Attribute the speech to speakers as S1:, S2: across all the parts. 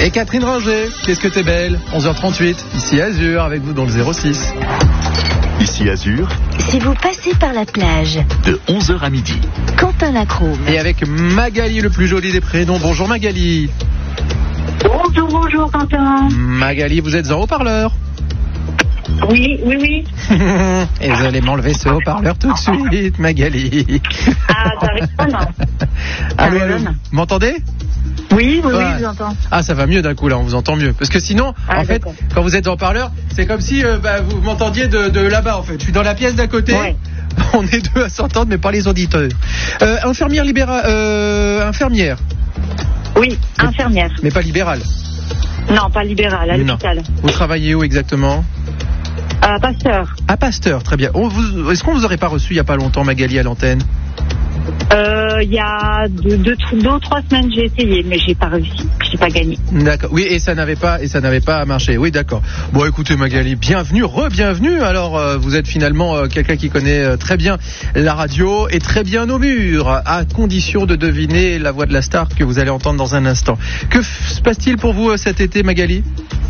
S1: Et Catherine Ringer, qu'est-ce que t'es belle. 11h38, ici Azur, avec vous dans le 06.
S2: Ici Azur,
S3: Si vous passez par la plage,
S2: de 11h à midi.
S3: Quentin Lacrome.
S1: Et avec Magali, le plus joli des prénoms. Bonjour Magali.
S4: Bonjour Quentin.
S1: Magali, vous êtes en haut-parleur.
S4: Oui.
S1: Et vous allez m'enlever ce haut-parleur tout de suite, Magali.
S4: Ah, t'arrives pas, non?
S1: Allô,
S4: résonne.
S1: vous m'entendez?
S4: Oui,
S1: Ouais.
S4: je vous entends.
S1: Ah, ça va mieux d'un coup, là, on vous entend mieux. Parce que sinon, en fait,
S4: d'accord.
S1: quand vous êtes en haut-parleur, c'est comme si vous m'entendiez de là-bas, en fait. Je suis dans la pièce d'à côté.
S4: Ouais.
S1: On est deux à s'entendre, mais pas les auditeurs. Infirmière infirmière,
S4: Oui, infirmière.
S1: mais pas libérale.
S4: Non, pas libérale, à
S1: Non.
S4: l'hôpital.
S1: Vous travaillez où exactement?
S4: Pasteur.
S1: À Pasteur, très bien. Est-ce qu'on vous aurait pas reçu il y a pas longtemps, Magali, à l'antenne?
S4: Il y a deux ou 3 semaines, j'ai essayé, mais j'ai pas réussi. J'ai pas gagné.
S1: D'accord. Oui, et ça n'avait pas marché. Oui, d'accord. Bon, écoutez, Magali, bienvenue, re-bienvenue. Alors, vous êtes finalement quelqu'un qui connaît très bien la radio et très bien nos murs, à condition de deviner la voix de la star que vous allez entendre dans un instant. Que se passe-t-il pour vous cet été, Magali?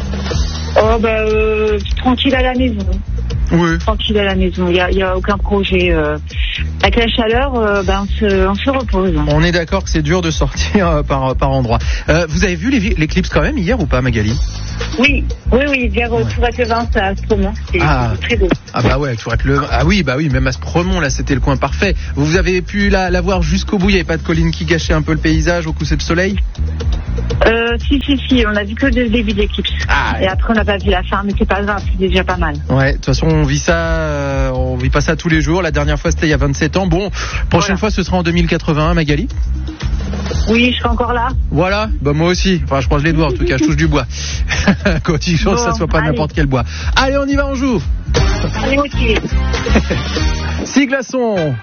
S4: Tranquille à la maison.
S1: Oui.
S4: Tranquille à la maison. Il y a aucun projet. Avec la chaleur, on se repose.
S1: On est d'accord que c'est dur de sortir par endroit. Vous avez vu l'éclipse quand même hier ou pas, Magali?
S4: Oui, vers Tourette-le-Vin, ça à Stromont, c'était très beau.
S1: Ah bah ouais, Tourette-le-Vin. Ah oui, même à Spremont, là, c'était le coin parfait. Vous avez pu la voir jusqu'au bout, il n'y avait pas de collines qui gâchaient un peu le paysage au coucher de soleil?
S4: Si, on a vu que le début de l'éclipse.
S1: Ah,
S4: et après on n'a pas vu la fin, mais c'est pas grave, c'est déjà pas mal.
S1: Ouais, de toute façon on vit pas ça tous les jours. La dernière fois c'était il y a 27 ans. Bon, prochaine fois ce sera en 2081, Magali.
S4: Oui, je serai encore là.
S1: Voilà, moi aussi. Enfin, je croise les doigts en tout cas, je touche du bois. Quand il chante, ça soit pas n'importe quel bois. Allez, on y va, on joue.
S4: Allez, ok.
S1: 6 glaçons.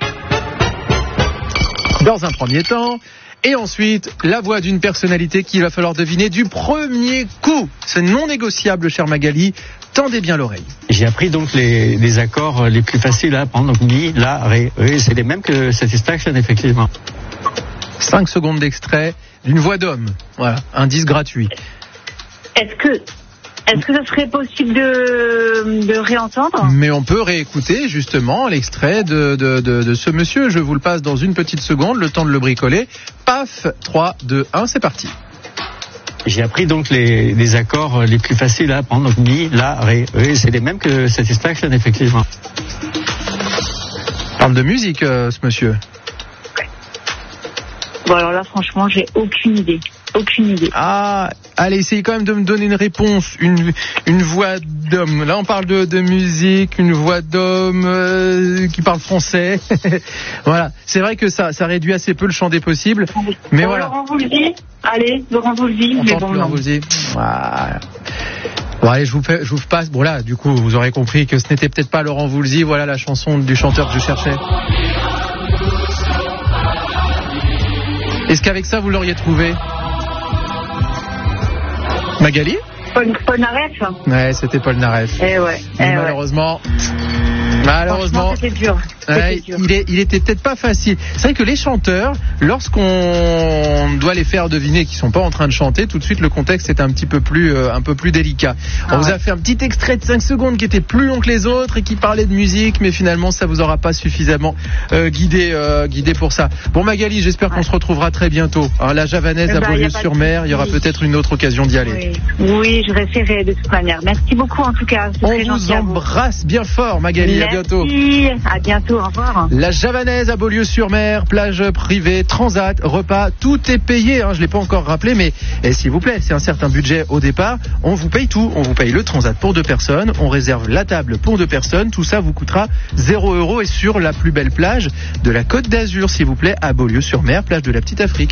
S1: Dans un premier temps. Et ensuite, la voix d'une personnalité qu'il va falloir deviner du premier coup. C'est non négociable, cher Magali. Tendez bien l'oreille.
S5: J'ai appris donc les accords les plus faciles à apprendre. Donc mi, la, ré. Oui, c'est les mêmes que Satisfaction, effectivement.
S1: 5 secondes d'extrait d'une voix d'homme. Voilà, indice gratuit.
S4: Est-ce que ça serait possible de réentendre?
S1: Mais on peut réécouter justement l'extrait de ce monsieur. Je vous le passe dans une petite seconde, le temps de le bricoler. Paf, 3, 2, 1, c'est parti.
S5: J'ai appris donc les accords les plus faciles à apprendre. Donc mi, la, ré. Oui, c'est les mêmes que Satisfaction, effectivement.
S1: Parle de musique, ce monsieur.
S4: Bon, alors là, franchement, j'ai aucune idée.
S1: Ah, allez, essayez quand même de me donner une réponse, une voix d'homme. Là, on parle de musique, une voix d'homme qui parle français. Voilà, c'est vrai que ça réduit assez peu le champ des possibles. Mais voilà.
S4: Laurent Voulzy. Allez, Laurent Voulzy.
S1: On tente Laurent Voulzy. Voilà. Bon, allez, je vous passe. Bon, là, du coup, vous aurez compris que ce n'était peut-être pas Laurent Voulzy. Voilà la chanson du chanteur que je cherchais. Est-ce qu'avec ça, vous l'auriez trouvé? Magali?
S4: Paul Naref.
S1: Ouais, c'était Paul Naref. Malheureusement. Malheureusement,
S4: c'était dur.
S1: Il était peut-être pas facile. C'est vrai que les chanteurs, lorsqu'on doit les faire deviner qu'ils sont pas en train de chanter, tout de suite le contexte est un peu plus délicat. On vous a fait un petit extrait de 5 secondes qui était plus long que les autres et qui parlait de musique, mais finalement ça vous aura pas suffisamment guidé pour ça. Bon, Magali, j'espère qu'on se retrouvera très bientôt. La Javanaise à Beaulieu-sur-Mer, il y aura peut-être une autre occasion d'y aller.
S4: Oui, je réessayerai de toute manière. Merci beaucoup en tout cas.
S1: On vous embrasse bien fort, Magali.
S4: Merci.
S1: À bientôt.
S4: À bientôt. Au revoir.
S1: La Javanaise à Beaulieu-sur-Mer, plage privée, transat, repas, tout est payé. Je l'ai pas encore rappelé, mais s'il vous plaît, c'est un certain budget au départ. On vous paye tout. On vous paye le transat pour 2 personnes. On réserve la table pour 2 personnes. Tout ça vous coûtera 0 € et sur la plus belle plage de la Côte d'Azur, s'il vous plaît, à Beaulieu-sur-Mer, plage de la Petite Afrique.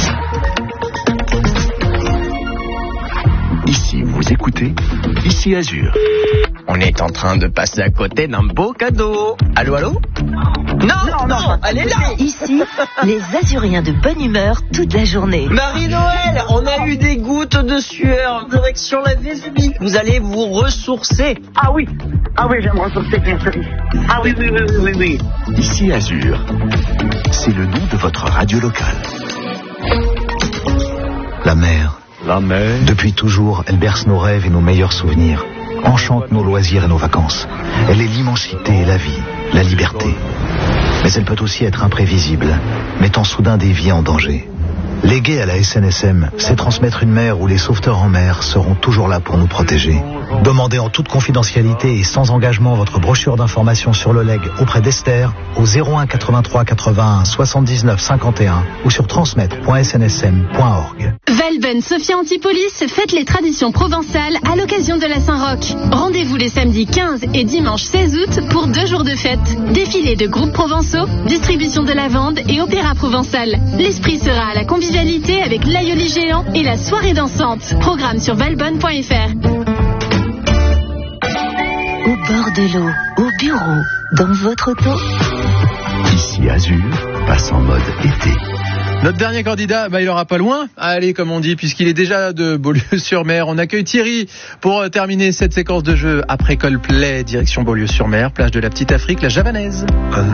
S2: Ici, vous écoutez Ici Azur.
S6: On est en train de passer à côté d'un beau cadeau. Allô? Non, elle est là.
S3: Ici, les Azuriens de bonne humeur toute la journée.
S6: Marie-Noël, on a eu des gouttes de sueur direction la Vésubie. Vous allez vous ressourcer.
S4: Ah oui, je vais me ressourcer, bien sûr. Ah oui.
S2: Ici Azur, c'est le nom de votre radio locale. La mer, la mer.
S7: Depuis toujours, elle berce nos rêves et nos meilleurs souvenirs, enchante nos loisirs et nos vacances. Elle est l'immensité et la vie, la liberté. Mais elle peut aussi être imprévisible, mettant soudain des vies en danger. Léguer à la SNSM, c'est transmettre une mer où les sauveteurs en mer seront toujours là pour nous protéger. Demandez en toute confidentialité et sans engagement votre brochure d'information sur le leg auprès d'Esther au 01 83 81 79 51 ou sur transmettre.snsm.org.
S8: Valben Sophia Antipolis fête les traditions provençales à l'occasion de la Saint-Roch. Rendez-vous les samedis 15 et dimanche 16 août pour 2 jours de fête. Défilé de groupes provençaux, distribution de lavande et opéra provençal. L'esprit sera à la convivialité avec l'aïoli géant et la soirée dansante. Programme sur valbonne.fr.
S3: Au bord de l'eau, au bureau, dans votre auto.
S2: Ici Azur passe en mode été.
S1: Notre dernier candidat, il aura pas loin à aller, comme on dit, puisqu'il est déjà de Beaulieu-sur-Mer. On accueille Thierry pour terminer cette séquence de jeu après Coldplay, direction Beaulieu-sur-Mer, plage de la Petite Afrique, la Javanaise.